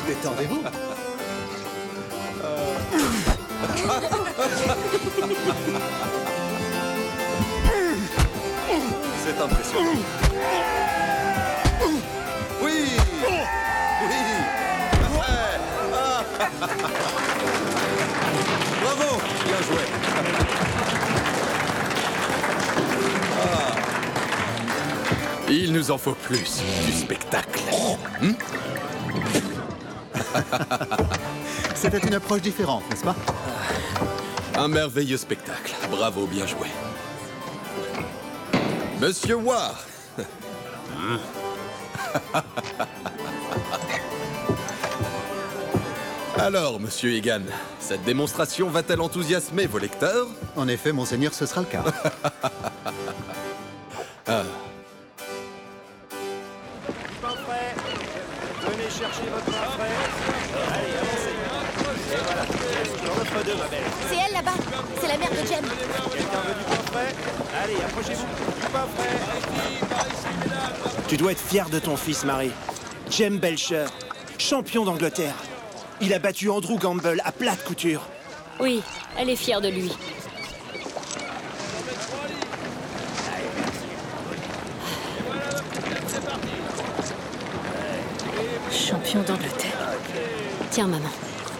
Détendez-vous. C'est impressionnant. Oui. Oui. Bravo. Bien joué. Il nous en faut plus du spectacle. C'était une approche différente, n'est-ce pas? Un merveilleux spectacle. Bravo, bien joué. Monsieur War. Alors, monsieur Egan, cette démonstration va-t-elle enthousiasmer vos lecteurs? En effet, monseigneur, ce sera le cas. Pain frais. Venez chercher votre pain frais. Allez, avancez. Et voilà. J'en offre deux, ma belle. C'est elle là-bas. C'est la mère de Jem. Quelqu'un veut du pain frais? Allez, approchez-vous. Du pain frais. Tu dois être fier de ton fils, Marie. Jem Belcher, champion d'Angleterre. Il a battu Andrew Gamble à plate couture. Oui, elle est fière de lui. Champion d'Angleterre. Tiens, maman.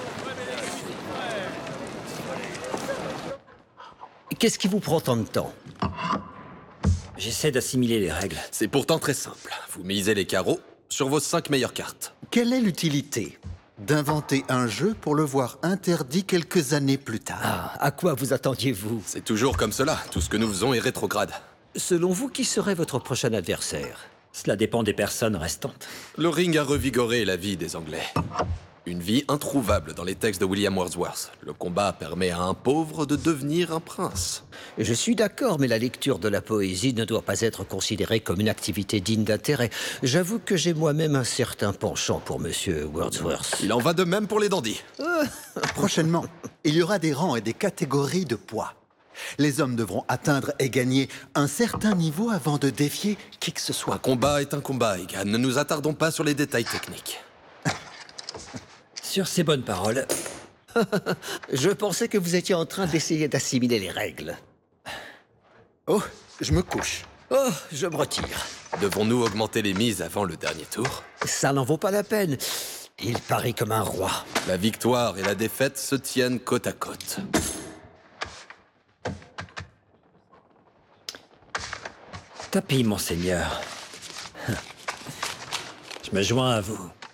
Qu'est-ce qui vous prend tant de temps? J'essaie d'assimiler les règles. C'est pourtant très simple. Vous misez les carreaux sur vos 5 meilleures cartes. Quelle est l'utilité d'inventer un jeu pour le voir interdit quelques années plus tard? Ah, à quoi vous attendiez-vous? C'est toujours comme cela. Tout ce que nous faisons est rétrograde. Selon vous, qui serait votre prochain adversaire? Cela dépend des personnes restantes. Le ring a revigoré la vie des Anglais. Une vie introuvable dans les textes de William Wordsworth. Le combat permet à un pauvre de devenir un prince. Je suis d'accord, mais la lecture de la poésie ne doit pas être considérée comme une activité digne d'intérêt. J'avoue que j'ai moi-même un certain penchant pour Monsieur Wordsworth. Il en va de même pour les dandys. Prochainement, il y aura des rangs et des catégories de poids. Les hommes devront atteindre et gagner un certain niveau avant de défier qui que ce Un soit. combat est un combat, Egan. Ne nous attardons pas sur les détails techniques. Sur ces bonnes paroles, je pensais que vous étiez en train d'essayer d'assimiler les règles. Oh, je me couche. Oh, je me retire. Devons-nous augmenter les mises avant le dernier tour? Ça n'en vaut pas la peine. Il parie comme un roi. La victoire et la défaite se tiennent côte à côte. Tapis, monseigneur. Je me joins à vous.